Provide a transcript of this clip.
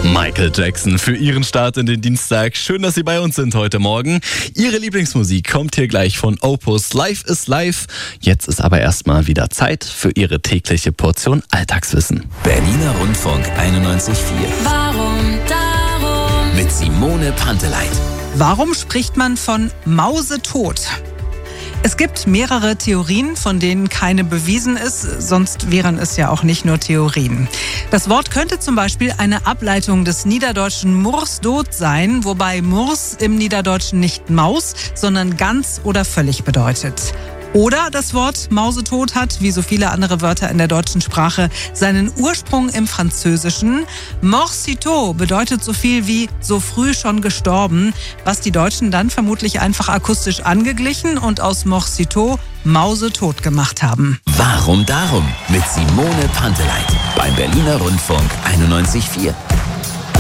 Michael Jackson für Ihren Start in den Dienstag. Schön, dass Sie bei uns sind heute Morgen. Ihre Lieblingsmusik kommt hier gleich von Opus. Life is Life. Jetzt ist aber erstmal wieder Zeit für Ihre tägliche Portion Alltagswissen. Berliner Rundfunk 91.4. Warum darum? Mit Simone Panteleit. Warum spricht man von Mausetot? Es gibt mehrere Theorien, von denen keine bewiesen ist, sonst wären es ja auch nicht nur Theorien. Das Wort könnte zum Beispiel eine Ableitung des niederdeutschen Mursdot sein, wobei Murs im Niederdeutschen nicht Maus, sondern ganz oder völlig bedeutet. Oder das Wort Mausetot hat, wie so viele andere Wörter in der deutschen Sprache, seinen Ursprung im Französischen. Mort si tôt bedeutet so viel wie so früh schon gestorben, was die Deutschen dann vermutlich einfach akustisch angeglichen und aus Mort si tôt Mausetot gemacht haben. Warum darum? Mit Simone Panteleit. Beim Berliner Rundfunk 91.4.